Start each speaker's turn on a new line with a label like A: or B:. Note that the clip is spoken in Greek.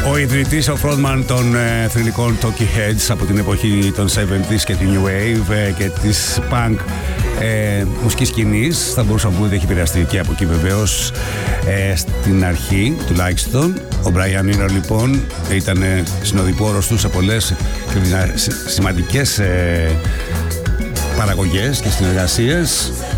A: Ο ιδρυτής, ο frontman των θρυλικών Talking Heads από την εποχή των 70s και του New Wave και της punk μουσικής σκηνής, θα μπορούσαμε να πούμε ότι έχει επηρεαστεί και από εκεί βεβαίως στην αρχή τουλάχιστον. Ο Brian Eno λοιπόν ήταν συνοδοιπόρος του σε πολλές σημαντικές παραγωγές και συνεργασίες.